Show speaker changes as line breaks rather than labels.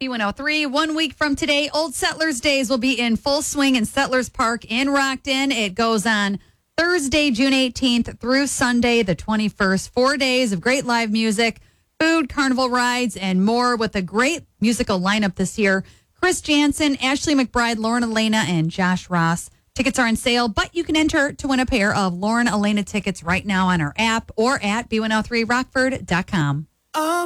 B103. 1 week from today, Old Settlers Days will be in full swing in Settlers Park in Rockton. It goes on Thursday, June 18th through Sunday, the 21st. 4 days of great live music, food, carnival rides, and more with a great musical lineup this year. Chris Jansen, Ashley McBride, Lauren Elena, and Josh Ross. Tickets are on sale, but you can enter to win a pair of Lauren Elena tickets right now on our app or at b103rockford.com.